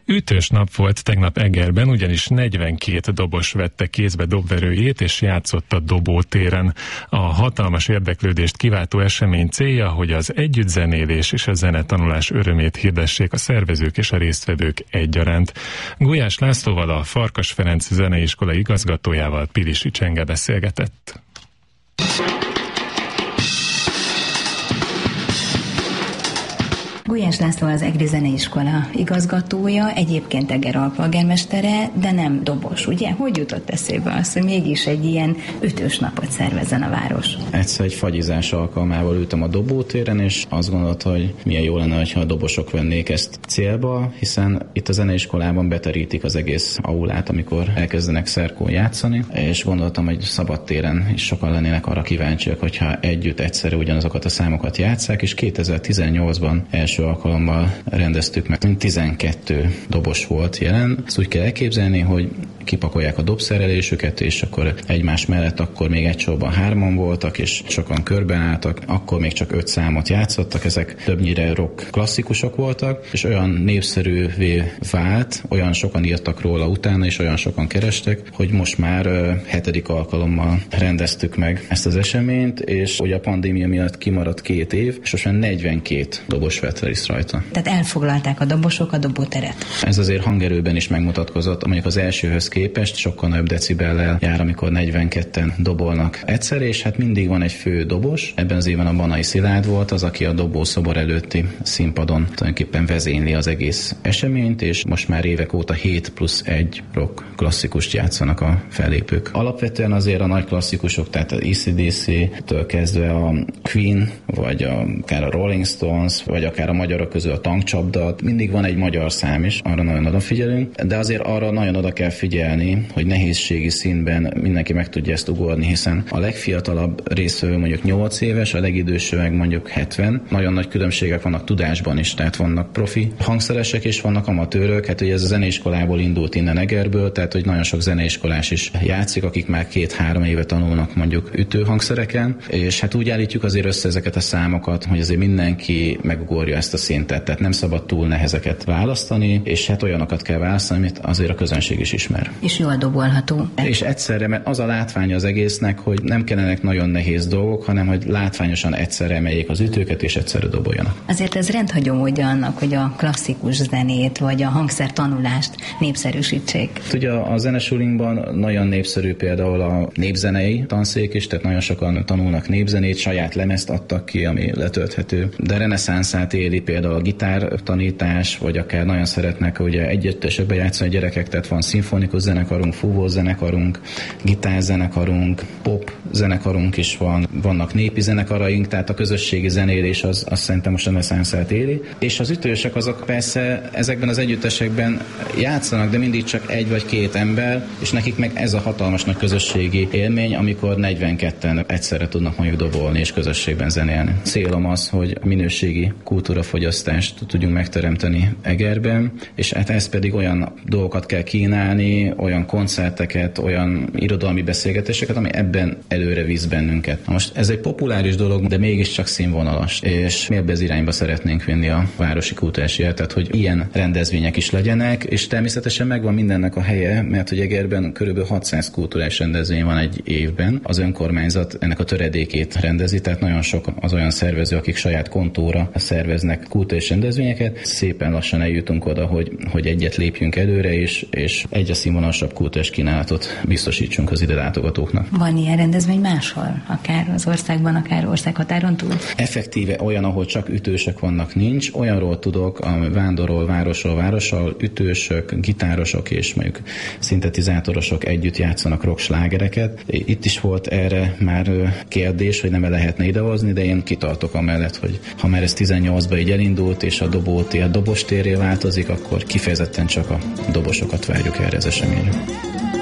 Ütős nap volt tegnap Egerben, ugyanis 42 dobos vette kézbe dobverőjét és játszott a dobótéren. A hatalmas érdeklődést kiváltó esemény célja, hogy az együttzenélés és a zenetanulás örömét hirdessék a szervezők és a résztvevők egyaránt. Gulyás Lászlóval, a Farkas Ferenc Zeneiskola igazgatójával Pilisi Csenge beszélgetett. Gulyás László az Egri Zeneiskola igazgatója, egyébként Eger alpolgármestere, de nem dobos, ugye? Hogy jutott eszébe az, hogy mégis egy ilyen ütős napot szervezzen a város? Egyszer egy fagyizás alkalmával ültem a dobótéren, és azt gondoltam, hogy milyen jó lenne, ha a dobosok vennék ezt célba, hiszen itt a zeneiskolában beterítik az egész aulát, amikor elkezdenek szerkón játszani, és gondoltam, hogy szabadtéren is sokan lennének arra kíváncsiak, hogyha együtt egyszerre ugyanazokat a számokat játsszák, és 2018-ban első alkalommal rendeztük meg. 12 dobos volt jelen. Ezt úgy kell elképzelni, hogy kipakolják a dobszerelésüket, és akkor egymás mellett akkor még egy sorban 3-an voltak, és sokan körben álltak, akkor még csak 5 számot játszottak, ezek többnyire rock klasszikusok voltak, és olyan népszerűvé vált, olyan sokan írtak róla utána, és olyan sokan kerestek, hogy most már 7. alkalommal rendeztük meg ezt az eseményt, és ugye a pandémia miatt kimaradt 2 év, és most már 42 dobos vett részt rajta. Tehát elfoglalták a dobosok a dobóteret. Ez azért hangerőben is megmutatkozott, mondjuk az elsőhöz képest sokkal nagyobb decibellel jár, amikor 42-en dobolnak egyszer, és hát mindig van egy fő dobos. Ebben az évben a Banai Szilárd volt az, aki a dobószobor előtti színpadon tulajdonképpen vezényli az egész eseményt, és most már évek óta 7+1 rock klasszikust játszanak a fellépők. Alapvetően azért a nagy klasszikusok, tehát az AC/DC-től kezdve a Queen, vagy akár a Rolling Stones, vagy akár a magyarok közül a Tankcsapda, mindig van egy magyar szám is, arra nagyon odafigyelünk, de azért arra nagyon oda kell figyelni, hogy nehézségi színben mindenki meg tudja ezt ugorni, hiszen a legfiatalabb résztvevő mondjuk 8 éves, a legidősebb meg mondjuk 70. Nagyon nagy különbségek vannak tudásban is, tehát vannak profi hangszeresek és vannak amatőrök, hát ugye ez a zeneiskolából indult innen Egerből, tehát hogy nagyon sok zeneiskolás is játszik, akik már 2-3 éve tanulnak mondjuk ütőhangszereken, és hát úgy állítjuk azért össze ezeket a számokat, hogy azért mindenki megugorja ezt a szintet, tehát nem szabad túl nehezeket választani, és hát olyanokat kell választani, amit azért a közönség is ismer. És jól dobolható. És egyszerre, mert az a látvány az egésznek, hogy nem kellenek nagyon nehéz dolgok, hanem hogy látványosan egyszerre emeljék az ütőket, és egyszerre doboljanak. Azért ez rendhagyó módja annak, hogy a klasszikus zenét, vagy a hangszertanulást népszerűsítsék. Ugye a zenesulingban nagyon népszerű például a népzenei tanszék is, tehát nagyon sokan tanulnak népzenét, saját lemezt adtak ki, ami letölthető, de reneszánszát éli például a gitártanítás, vagy akár nagyon szeretnek ugye együttesekbe játszani a gyerekek, tehát van szimfonikus zenekarunk, fúvós zenekarunk, gitárzenekarunk, pop zenekarunk is van, vannak népi zenekaraink, tehát a közösségi zenélés az szerintem most a reneszánszát éli. És az ütősek azok persze ezekben az együttesekben játszanak, de mindig csak 1 vagy 2 ember, és nekik meg ez a hatalmas nagy közösségi élmény, amikor 42-en egyszerre tudnak mondjuk dobolni és közösségben zenélni. Célom az, hogy minőségi kultúrafogyasztást tudjunk megteremteni Egerben, és hát ez pedig olyan dolgokat kell kínálni, olyan koncerteket, olyan irodalmi beszélgetéseket, ami ebben előre visz bennünket. Most ez egy populáris dolog, de mégiscsak színvonalas, és mi ebbe az irányba szeretnénk vinni a városi kulturális életet, hogy ilyen rendezvények is legyenek, és természetesen megvan mindennek a helye, mert hogy Egerben kb. 600 kulturális rendezvény van egy évben. Az önkormányzat ennek a töredékét rendezi, tehát nagyon sok az olyan szervező, akik saját kontóra szerveznek kulturális rendezvényeket. Szépen lassan eljutunk oda, hogy egyet lépjünk előre, és egyre színvonalasabb kulturális kínálatot biztosítsunk az ide látogatóknak. Van ilyen rendezvény máshol? Akár az országban, akár országhatáron túl? Effektíve olyan, ahol csak ütősök vannak, nincs. Olyanról tudok, a vándorol várossal ütősök, gitárosok és mondjuk szintetizátorosok együtt játszanak rock slágereket. Itt is volt erre már kérdés, hogy nem lehetne idehozni, de én kitartok amellett, hogy ha már ez 18-ban így elindult, és a dobótér dobostérré változik, akkor kifejezetten csak a dobosokat várjuk erre az eseményre.